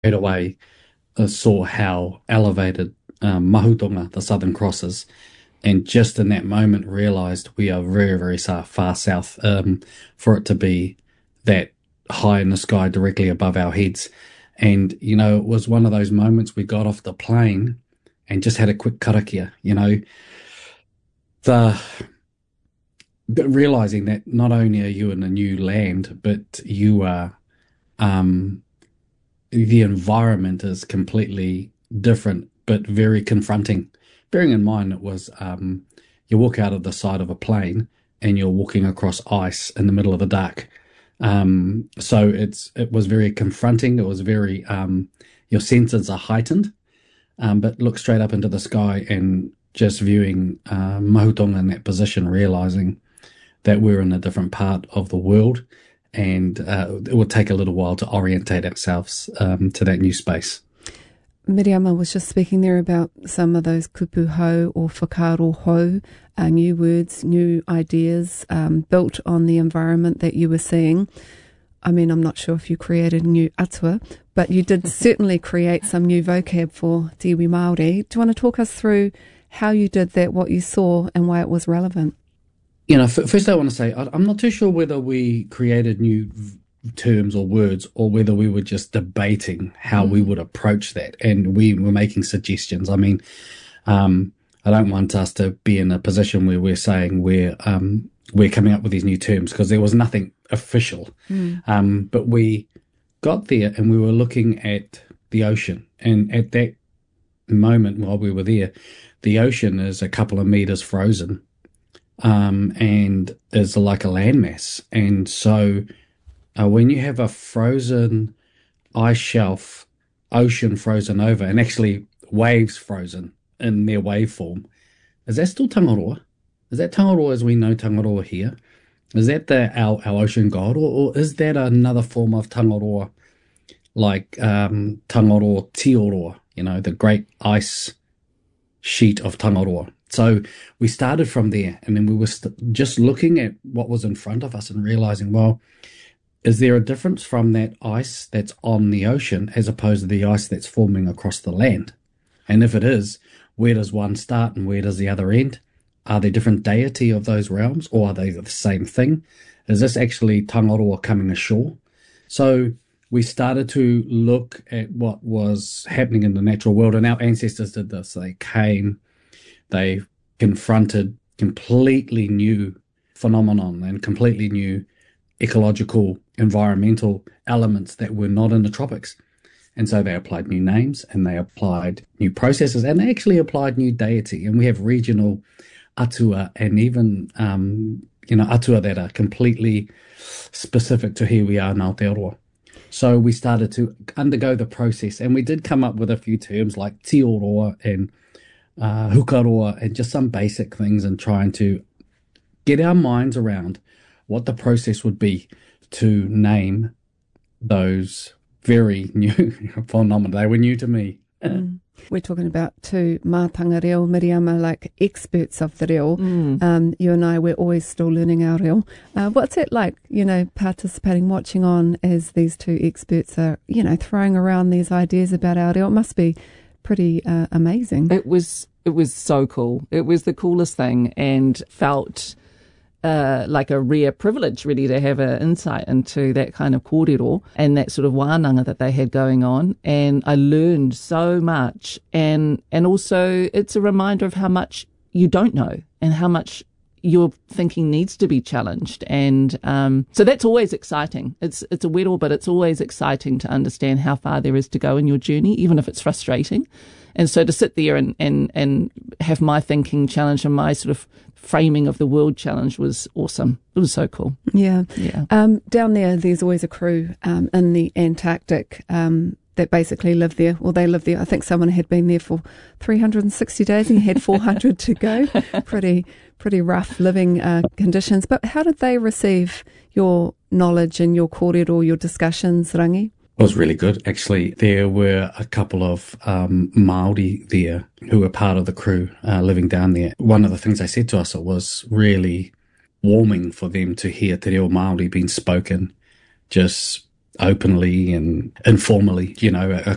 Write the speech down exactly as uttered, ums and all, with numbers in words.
straight away uh, saw how elevated um, Mahutonga, the Southern Cross, is, and just in that moment realized we are very, very far, far south um, for it to be that high in the sky directly above our heads. And, you know, it was one of those moments we got off the plane and just had a quick karakia, you know, the realizing that not only are you in a new land, but you are, um, the environment is completely different, but very confronting. Bearing in mind it was, um, you walk out of the side of a plane and you're walking across ice in the middle of the dark. Um, so it's, it was very confronting. It was very, um, your senses are heightened, um, but look straight up into the sky and just viewing, uh, Mahutonga in that position, realizing that we're in a different part of the world, and, uh, it would take a little while to orientate ourselves, um, to that new space. Miriama was just speaking there about some of those kupu hau or whakaro hau, uh, new words, new ideas, um, built on the environment that you were seeing. I mean, I'm not sure if you created a new atua, but you did certainly create some new vocab for Te Iwi Māori. Do you want to talk us through how you did that, what you saw, and why it was relevant? You know, f- first I want to say, I- I'm not too sure whether we created new v- terms or words, or whether we were just debating how mm. we would approach that, and we were making suggestions. I mean, um, I don't want us to be in a position where we're saying we're um, we're coming up with these new terms, because there was nothing official. Mm. Um, but we got there and we were looking at the ocean, and at that moment while we were there, the ocean is a couple of meters frozen, um, and is like a landmass, and so. Uh, when you have a frozen ice shelf, ocean frozen over, and actually waves frozen in their waveform, is that still Tangaroa? Is that Tangaroa as we know Tangaroa here? Is that the our, our ocean god, or, or is that another form of Tangaroa, like um, Tangaroa Tioroa, you know, the great ice sheet of Tangaroa? So we started from there, and then we were st- just looking at what was in front of us and realizing, well, is there a difference from that ice that's on the ocean as opposed to the ice that's forming across the land? And if it is, where does one start and where does the other end? Are there different deity of those realms, or are they the same thing? Is this actually Tangaroa coming ashore? So we started to look at what was happening in the natural world, and our ancestors did this. They came, they confronted completely new phenomenon and completely new ecological, environmental elements that were not in the tropics. And so they applied new names, and they applied new processes, and they actually applied new deity. And we have regional atua, and even, um, you know, atua that are completely specific to here we are in Aotearoa. So we started to undergo the process, and we did come up with a few terms like tioroa and uh, hukaroa, and just some basic things, and trying to get our minds around what the process would be to name those very new phenomena. They were new to me. Mm. We're talking about two mātanga reo, Miriama, like experts of the reo. Mm. Um, you and I, we're always still learning our reo. Uh, what's it like, you know, participating, watching on as these two experts are, you know, throwing around these ideas about our reo? It must be pretty uh, amazing. It was, it was so cool. It was the coolest thing, and felt Uh, like a rare privilege, really, to have an insight into that kind of kōrero and that sort of wānanga that they had going on. And I learned so much. And, and also it's a reminder of how much you don't know and how much your thinking needs to be challenged. And um, so that's always exciting. It's it's a wero, but it's always exciting to understand how far there is to go in your journey, even if it's frustrating. And so to sit there and, and, and have my thinking challenged and my sort of framing of the world challenge was awesome. It was so cool. Yeah. Yeah. Um, down there, there's always a crew um, in the Antarctic um, that basically live there, or they live there. I think someone had been there for three hundred sixty days and had four hundred to go. Pretty, pretty rough living uh, conditions. But how did they receive your knowledge and your kōrero, your discussions, Rangi? It was really good, actually. There were a couple of um, Māori there who were part of the crew uh, living down there. One of the things they said to us, it was really warming for them to hear te reo Māori being spoken just openly and informally, you know,